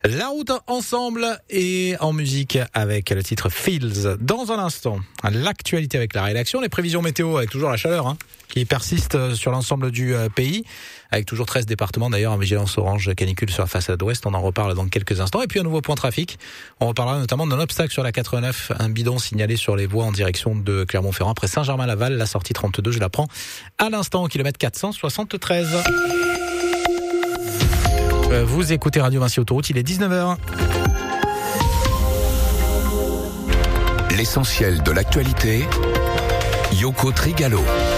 La route ensemble et en musique avec le titre Fields. Dans un instant, l'actualité avec la rédaction, les prévisions météo avec toujours la chaleur qui persiste sur l'ensemble du pays, avec toujours 13 départements d'ailleurs en vigilance orange canicule sur la façade ouest. On en reparle dans quelques instants. Et puis un nouveau point trafic. On reparlera notamment d'un obstacle sur la 89, un bidon signalé sur les voies en direction de Clermont-Ferrand après Saint-Germain-Laval, la sortie 32. Je la prends à l'instant au kilomètre 473. Vous écoutez Radio Vinci Autoroute, il est 19h. L'essentiel de l'actualité, Yoko Trigalo.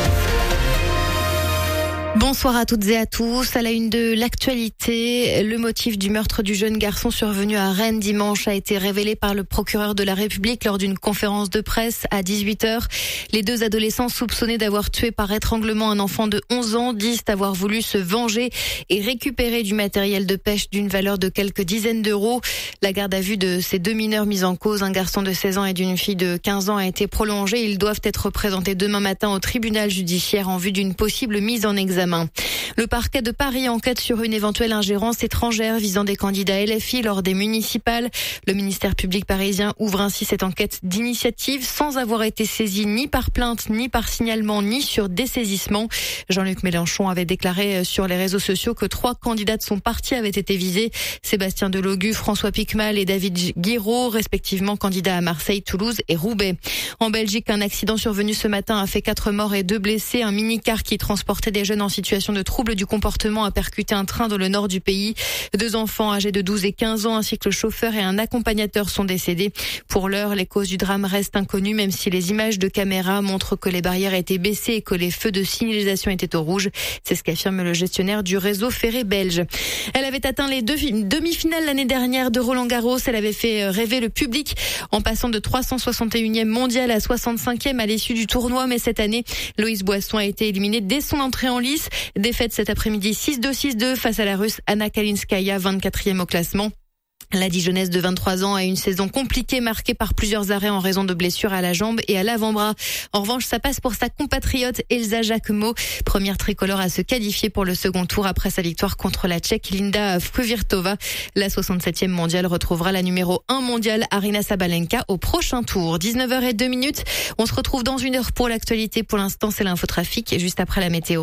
Bonsoir à toutes et à tous. À la une de l'actualité, le motif du meurtre du jeune garçon survenu à Rennes dimanche a été révélé par le procureur de la République lors d'une conférence de presse à 18h. Les deux adolescents soupçonnés d'avoir tué par étranglement un enfant de 11 ans disent avoir voulu se venger et récupérer du matériel de pêche d'une valeur de quelques dizaines d'euros. La garde à vue de ces deux mineurs mis en cause, un garçon de 16 ans et d'une fille de 15 ans, a été prolongée. Ils doivent être présentés demain matin au tribunal judiciaire en vue d'une possible mise en examen. Le parquet de Paris enquête sur une éventuelle ingérence étrangère visant des candidats LFI lors des municipales. Le ministère public parisien ouvre ainsi cette enquête d'initiative sans avoir été saisi ni par plainte, ni par signalement, ni sur dessaisissement. Jean-Luc Mélenchon avait déclaré sur les réseaux sociaux que 3 candidats de son parti avaient été visés. Sébastien Delogu, François Piquemal et David Guiraud, respectivement candidats à Marseille, Toulouse et Roubaix. En Belgique, un accident survenu ce matin a fait 4 morts et 2 blessés. Un mini-car qui transportait des jeunes en situation de trouble du comportement a percuté un train dans le nord du pays. 2 enfants âgés de 12 et 15 ans ainsi que le chauffeur et un accompagnateur sont décédés. Pour l'heure, les causes du drame restent inconnues, même si les images de caméra montrent que les barrières étaient baissées et que les feux de signalisation étaient au rouge. C'est ce qu'affirme le gestionnaire du réseau ferré belge. Elle avait atteint les demi-finales l'année dernière de Roland-Garros. Elle avait fait rêver le public en passant de 361e mondial à 65e à l'issue du tournoi. Mais cette année, Loïs Boisson a été éliminée dès son entrée en lice. Défaite cet après-midi 6-2, 6-2 face à la Russe Anna Kalinskaya, 24e au classement. La Dijonnaise de 23 ans a une saison compliquée marquée par plusieurs arrêts en raison de blessures à la jambe et à l'avant-bras. En revanche, ça passe pour sa compatriote Elsa Jacquemot, première tricolore à se qualifier pour le second tour après sa victoire contre la Tchèque Linda Fruhvirtova. La 67e mondiale retrouvera la numéro 1 mondiale Aryna Sabalenka au prochain tour. 19h02. On se retrouve dans 1 heure pour l'actualité. Pour l'instant, c'est l'infotrafic et juste après la météo.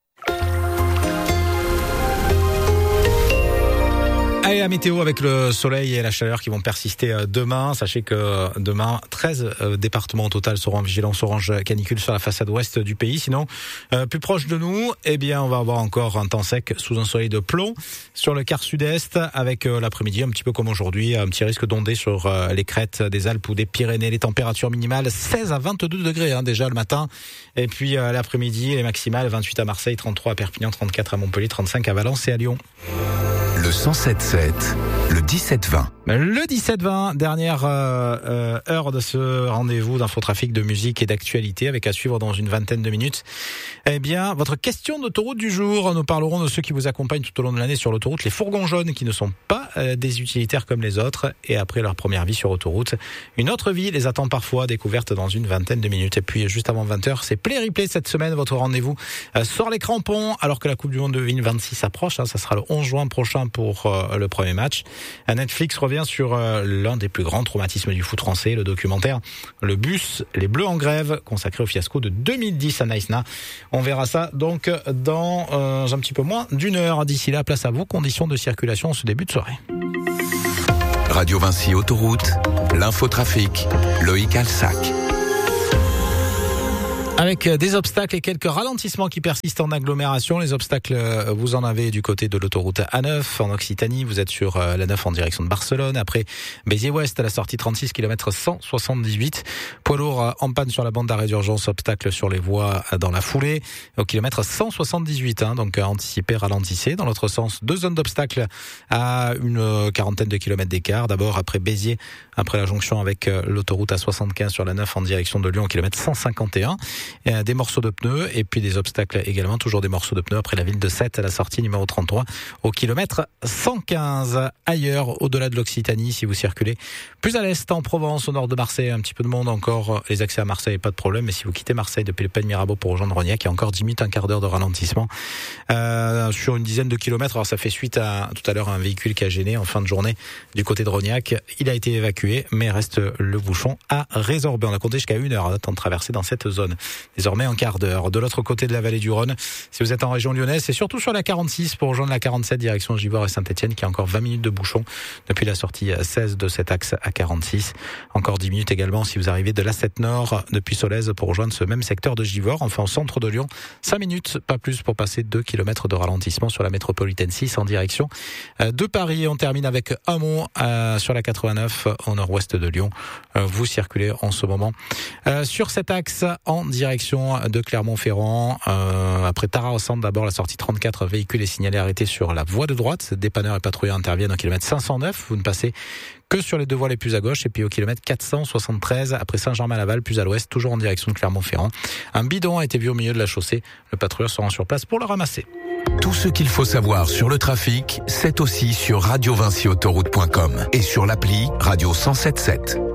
Allez, la météo avec le soleil et la chaleur qui vont persister demain. Sachez que demain, 13 départements au total seront en vigilance orange canicule sur la façade ouest du pays. Sinon, plus proche de nous, on va avoir encore un temps sec sous un soleil de plomb sur le quart sud-est avec l'après-midi, un petit peu comme aujourd'hui, un petit risque d'ondée sur les crêtes des Alpes ou des Pyrénées. Les températures minimales, 16 à 22 degrés déjà le matin. Et puis l'après-midi, les maximales, 28 à Marseille, 33 à Perpignan, 34 à Montpellier, 35 à Valence et à Lyon. Le 107.7, le 17-20. Le 17-20, dernière heure de ce rendez-vous d'infotrafic, de musique et d'actualité avec à suivre dans une vingtaine de minutes. Votre question d'autoroute du jour. Nous parlerons de ceux qui vous accompagnent tout au long de l'année sur l'autoroute, les fourgons jaunes qui ne sont pas des utilitaires comme les autres et après leur première vie sur autoroute. Une autre vie les attend parfois, découverte dans une vingtaine de minutes. Et puis juste avant 20h, c'est Play Replay cette semaine, votre rendez-vous sort les crampons alors que la Coupe du Monde de 2026 approche. Ça sera le 11 juin prochain pour le premier match. Netflix revient sur l'un des plus grands traumatismes du foot français, le documentaire Le Bus, les Bleus en grève, consacré au fiasco de 2010 à Naïsna. On verra ça donc dans un petit peu moins d'une heure. D'ici là, place à vos conditions de circulation en ce début de soirée. Radio Vinci Autoroute, l'infotrafic, Loïc Alsac. Avec des obstacles et quelques ralentissements qui persistent en agglomération. Les obstacles, vous en avez du côté de l'autoroute A9 en Occitanie. Vous êtes sur la 9 en direction de Barcelone. Après Béziers-Ouest, à la sortie 36 km 178. Poids lourd en panne sur la bande d'arrêt d'urgence. Obstacle sur les voies dans la foulée. Au kilomètre 178, donc anticipez, ralentissez. Dans l'autre sens, 2 zones d'obstacles à une quarantaine de kilomètres d'écart. D'abord après Béziers, après la jonction avec l'autoroute A75 sur la 9 en direction de Lyon au kilomètre 151. des morceaux de pneus et puis des obstacles également, toujours des morceaux de pneus après la ville de Sète à la sortie numéro 33 au kilomètre 115. Ailleurs, au-delà de l'Occitanie, si vous circulez plus à l'est, en Provence, au nord de Marseille, un petit peu de monde encore. Les accès à Marseille, pas de problème. Mais si vous quittez Marseille depuis le Pen Mirabeau pour rejoindre Rognac, il y a encore 10 minutes, un quart d'heure de ralentissement sur une dizaine de kilomètres. Alors ça fait suite à tout à l'heure un véhicule qui a gêné en fin de journée du côté de Rognac. Il a été évacué, mais reste le bouchon à résorber. On a compté jusqu'à 1 heure de temps de traverser dans cette zone. Désormais en quart d'heure. De l'autre côté de la vallée du Rhône, si vous êtes en région lyonnaise, c'est surtout sur la 46 pour rejoindre la 47 direction Givors et Saint-Etienne qui a encore 20 minutes de bouchon depuis la sortie 16 de cet axe à 46. Encore 10 minutes également si vous arrivez de l'A7 Nord depuis Solèze pour rejoindre ce même secteur de Givors. Enfin au centre de Lyon, 5 minutes, pas plus pour passer 2 km de ralentissement sur la métropolitaine 6 en direction de Paris. On termine avec Hamon sur la 89 au nord-ouest de Lyon. Vous circulez en ce moment sur cet axe en direction de Clermont-Ferrand. Après Tara au centre, d'abord la sortie 34, véhicule est signalé arrêté sur la voie de droite. Dépanneurs et patrouilleurs interviennent au kilomètre 509. Vous ne passez que sur les deux voies les plus à gauche et puis au kilomètre 473 après Saint-Germain-Laval plus à l'ouest, toujours en direction de Clermont-Ferrand. Un bidon a été vu au milieu de la chaussée. Le patrouilleur se rend sur place pour le ramasser. Tout ce qu'il faut savoir sur le trafic, c'est aussi sur radiovincyautoroute.com et sur l'appli Radio 107.7.